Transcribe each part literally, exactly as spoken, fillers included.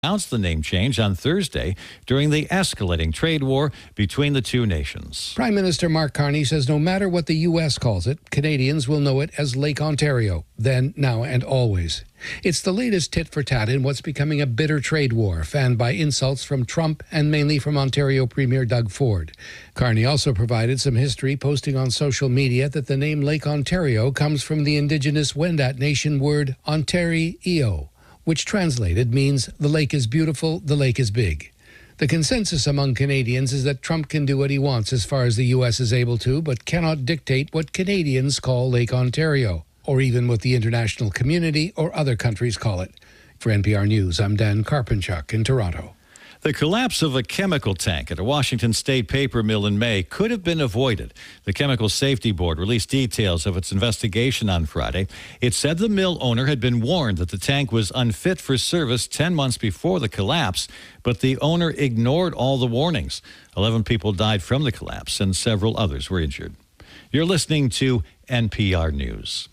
announced the name change on Thursday during the escalating trade war between the two nations. Prime Minister Mark Carney says no matter what the U S calls it, Canadians will know it as Lake Ontario, then, now, and always. It's the latest tit-for-tat in what's becoming a bitter trade war, fanned by insults from Trump and mainly from Ontario Premier Doug Ford. Carney also provided some history, posting on social media that the name Lake Ontario comes from the indigenous Wendat Nation word Ontario, which translated means the lake is beautiful, the lake is big. The consensus among Canadians is that Trump can do what he wants as far as the U S is able to, but cannot dictate what Canadians call Lake Ontario, or even what the international community or other countries call it. For N P R News, I'm Dan Karpenchuk in Toronto. The collapse of a chemical tank at a Washington State paper mill in May could have been avoided. The Chemical Safety Board released details of its investigation on Friday. It said the mill owner had been warned that the tank was unfit for service ten months before the collapse, but the owner ignored all the warnings. Eleven people died from the collapse and several others were injured. You're listening to N P R News.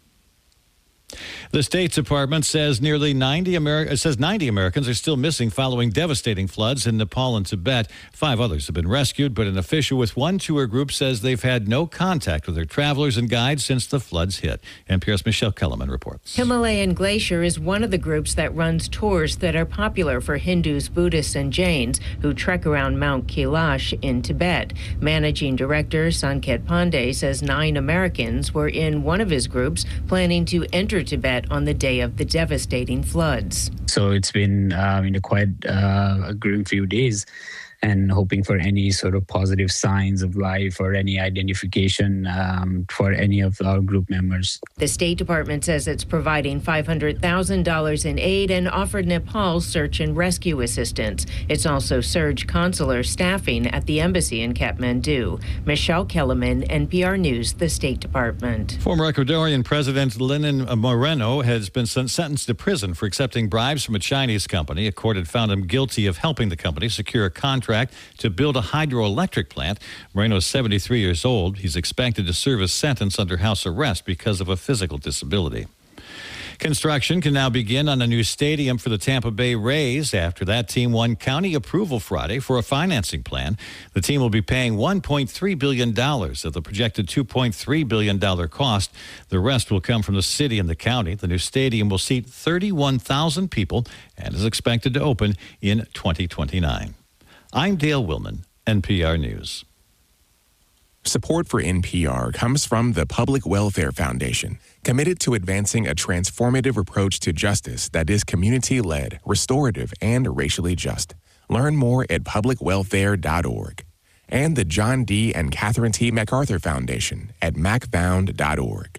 The State Department says nearly ninety Ameri- says ninety Americans are still missing following devastating floods in Nepal and Tibet. Five others have been rescued, but an official with one tour group says they've had no contact with their travelers and guides since the floods hit. N P R's Michelle Kellerman reports. Himalayan Glacier is one of the groups that runs tours that are popular for Hindus, Buddhists, and Jains who trek around Mount Kailash in Tibet. Managing Director Sanket Pandey says nine Americans were in one of his groups planning to enter Tibet on the day of the devastating floods. So it's been uh, you know, quite uh, a grim few days, and hoping for any sort of positive signs of life or any identification um, for any of our group members. The State Department says it's providing five hundred thousand dollars in aid and offered Nepal search and rescue assistance. It's also surged consular staffing at the embassy in Kathmandu. Michelle Kellerman, N P R News, the State Department. Former Ecuadorian President Lenin Moreno has been sentenced to prison for accepting bribes from a Chinese company. A court had found him guilty of helping the company secure a contract to build a hydroelectric plant. Moreno is seventy-three years old. He's expected to serve a sentence under house arrest because of a physical disability. Construction can now begin on a new stadium for the Tampa Bay Rays after that team won county approval Friday for a financing plan. The team will be paying one point three billion dollars of the projected two point three billion dollars cost. The rest will come from the city and the county. The new stadium will seat thirty-one thousand people and is expected to open in twenty twenty-nine. I'm Dale Willman, N P R News. Support for N P R comes from the Public Welfare Foundation, committed to advancing a transformative approach to justice that is community-led, restorative, and racially just. Learn more at public welfare dot org. And the John D. and Catherine T. MacArthur Foundation at mac found dot org.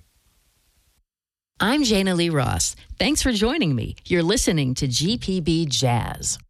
I'm Jana Lee Ross. Thanks for joining me. You're listening to G P B Jazz.